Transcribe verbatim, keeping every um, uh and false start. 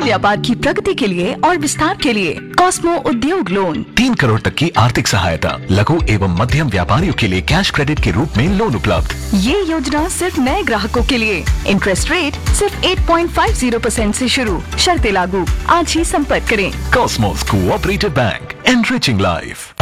व्यापार की प्रगति के लिए और विस्तार के लिए कॉस्मो उद्योग लोन। तीन करोड़ तक की आर्थिक सहायता, लघु एवं मध्यम व्यापारियों के लिए कैश क्रेडिट के रूप में लोन उपलब्ध। ये योजना सिर्फ नए ग्राहकों के लिए। इंटरेस्ट रेट सिर्फ आठ पॉइंट पाँच शून्य परसेंट से शुरू, शर्तें लागू। आज ही संपर्क करें। Cosmos cooperative bank, enriching life.